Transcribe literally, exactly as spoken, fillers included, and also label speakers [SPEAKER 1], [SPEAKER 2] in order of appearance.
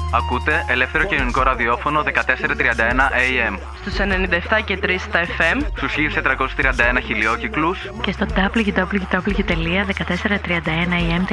[SPEAKER 1] Ακούτε ελεύθερο κοινωνικό ραδιόφωνο δεκατέσσερα τριάντα ένα έι εμ.
[SPEAKER 2] Στους ενενήντα επτά και τρία στα εφ εμ.
[SPEAKER 1] Στους χίλια τετρακόσιους τριάντα ένα χιλιόκυκλους.
[SPEAKER 2] Και στο double-u double-u double-u τελεία δεκατέσσερα τριάντα ένα έι εμ